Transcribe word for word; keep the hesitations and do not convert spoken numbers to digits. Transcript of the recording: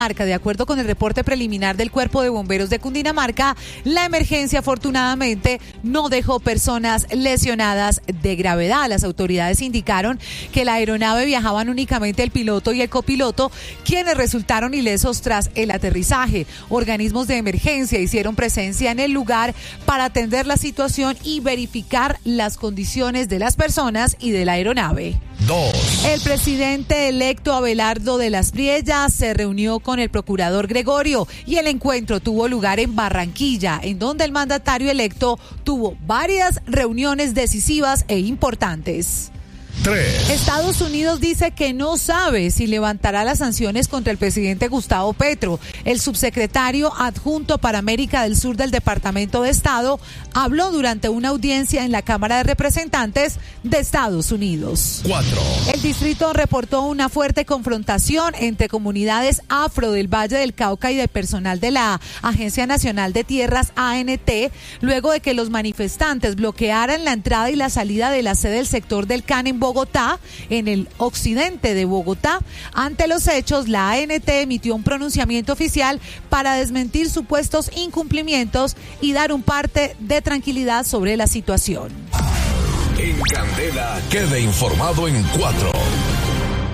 De acuerdo con el reporte preliminar del Cuerpo de Bomberos de Cundinamarca, la emergencia afortunadamente no dejó personas lesionadas de gravedad. Las autoridades indicaron que la aeronave viajaban únicamente el piloto y el copiloto, quienes resultaron ilesos tras el aterrizaje. Organismos de emergencia hicieron presencia en el lugar para atender la situación y verificar las condiciones de las personas y de la aeronave. Dos. El presidente electo Abelardo de las Priellas se reunió con el procurador Gregorio y el encuentro tuvo lugar en Barranquilla, en donde el mandatario electo tuvo varias reuniones decisivas e importantes. Tres. Estados Unidos dice que no sabe si levantará las sanciones contra el presidente Gustavo Petro. El subsecretario adjunto para América del Sur del Departamento de Estado habló durante una audiencia en la Cámara de Representantes de Estados Unidos. Cuatro. El distrito reportó una fuerte confrontación entre comunidades afro del Valle del Cauca y del personal de la Agencia Nacional de Tierras A N T, luego de que los manifestantes bloquearan la entrada y la salida de la sede del sector del C A N en Bogotá, en el occidente de Bogotá. Ante los hechos, la A N T emitió un pronunciamiento oficial para desmentir supuestos incumplimientos y dar un parte de tranquilidad sobre la situación. En Candela, quede informado en cuatro.